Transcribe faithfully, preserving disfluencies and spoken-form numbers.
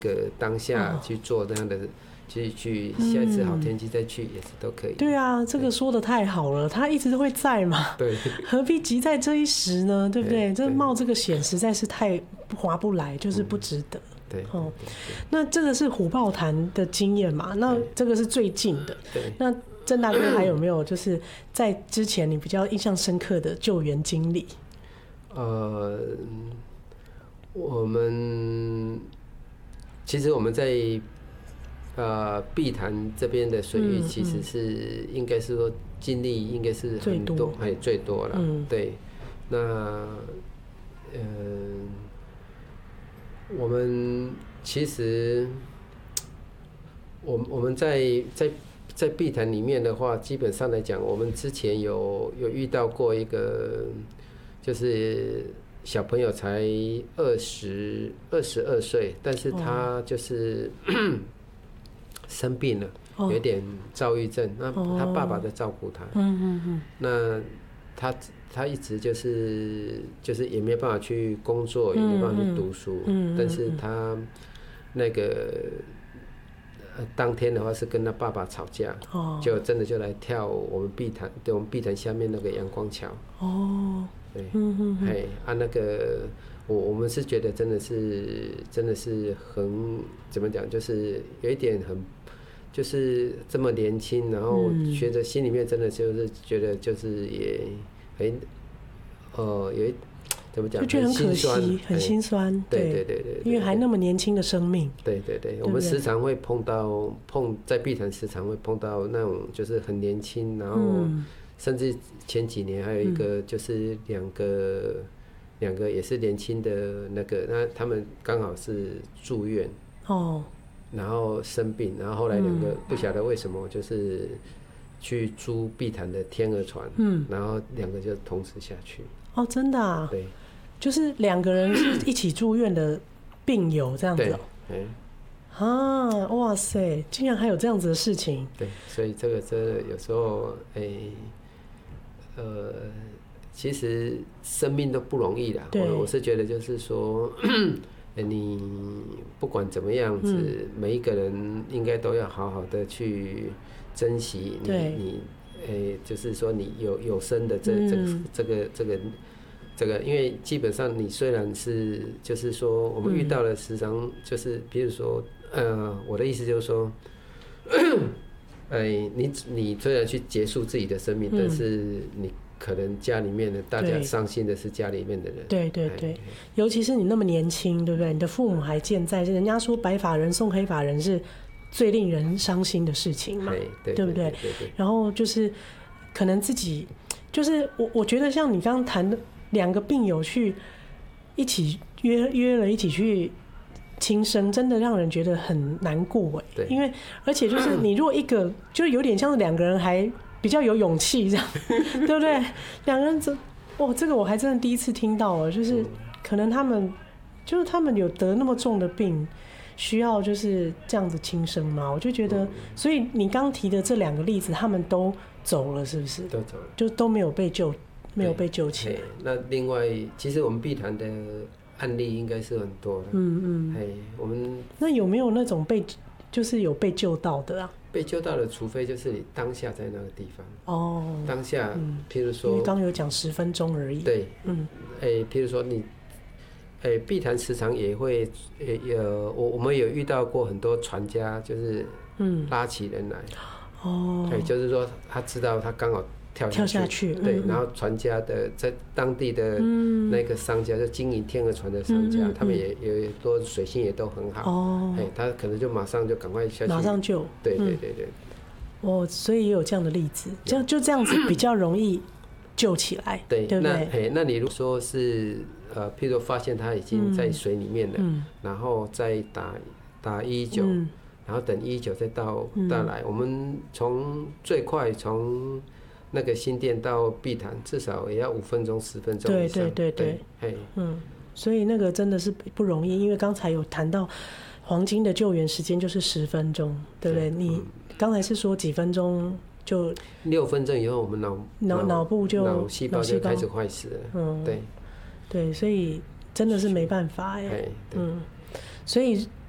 个当下去做这样的。去去下一次好天气再去也是都可以。 对啊，这个说的太好了，他一直都会在嘛。 对， 何必急在这一时呢？对不对？这冒这个险实在是太划不来，就是不值得。 嗯、对， 哦，那这个是虎豹潭的经验嘛？那这个是最近的。 对。 那郑大哥还有没有就是在之前你比较印象深刻的救援经历？ 呃，我们其实我们在。呃，碧潭这边的水域其实是应该是说经历应该是很多，哎，最多了。嗯，对。那，嗯、呃，我们其实，我我们在在在碧潭里面的话，基本上来讲，我们之前有有遇到过一个，就是小朋友才二十二十二岁，但是他就是。哦生病了，有点躁郁症。那他爸爸在照顾他，那他他一直就是就是也没有办法去工作，也没办法去读书。但是他那个当天的话是跟他爸爸吵架，就真的就来跳我们碧潭，对我们碧潭下面那个阳光桥。哦，对，哎啊那个。我我们是觉得真的是真的是很怎么讲，就是有一点很，就是这么年轻，然后觉得心里面真的就是觉得就是也很呃有一怎么讲， 就觉得很可惜，很心酸。 对对对对， 因为还那么年轻的生命。 对对对，我们时常会碰到碰在碧潭时常会碰到那种就是很年轻，然后甚至前几年还有一个就是两个。两个也是年轻的那个，那他们刚好是住院，哦，然后生病，然后后来两个不晓得为什么就是去租碧潭的天鹅船，嗯，然后两个就同时下去。哦， 真的啊？ 对， 就是两个人是一起住院的病友这样子。 对， 啊，哇塞，竟然还有这样子的事情。 对，所以这个真的有时候，哎、欸，呃。其实生命都不容易啦，我我是觉得就是说，你不管怎么样子，嗯、每一个人应该都要好好的去珍惜你你，诶、欸，就是说你有有生的这这个这个这个这个，因为基本上你虽然是就是说我们遇到了时常就是比如说呃，我的意思就是说。哎，你你虽然去结束自己的生命，嗯、但是你可能家里面的大家伤心的是家里面的人。 对对对，尤其是你那么年轻，对不对？你的父母还健在，人家说白发人送黑发人是最令人伤心的事情嘛， 对, 对不对？ 对对对。 然后就是可能自己，就是我我觉得像你刚刚谈的两个病友去一起约约了一起去。轻生真的让人觉得很难过哎，因为而且就是你如果一个就有点像是两个人还比较有勇气这样，对不对？两个人这哦，这个我还真的第一次听到哦，就是可能他们就是他们有得那么重的病，需要就是这样子轻生嘛？我就觉得，所以你刚提的这两个例子，他们都走了，是不是？ 都走了， 就都没有被救，没有被救起来。 那另外，其实我们碧潭的。案例应该是很多的，嗯嗯，哎，我们那有没有那种被，就是有被救到的啊？ 被救到的，除非就是你当下在那个地方哦，当下，嗯、譬如说， 你刚有讲十分钟而已， 对，嗯，哎，譬如说你，哎，碧潭时常也会，也有我我们有遇到过很多船家，就是嗯拉起人来，哦，哎，就是说他知道他刚好。跳下 去, 跳下去对，嗯、然后船家的在当地的那个商家，嗯、就经营天鹅船的商家，嗯嗯嗯、他们也也多水性也都很好哦，哎，他可能就马上就赶快下去， 马上救， 对对对对， 哦，所以也有这样的例子，这样就这样子比较容易救起来， 对， 对不对？ 那哎，那你如果说是呃，譬如发现他已经在水里面了，嗯、然后再打打一一九，然后等一一九再到到来，嗯、我们从最快从那个新店到碧潭至少也要五分钟、十分钟以上。对对对对， 嗯，所以那个真的是不容易，因为刚才有谈到黄金的救援时间就是十分钟，对不对？你刚才是说几分钟就六分钟以后，我们脑脑脑部就脑细胞就开始坏死了。嗯，对对，所以真的是没办法哎。嗯，所以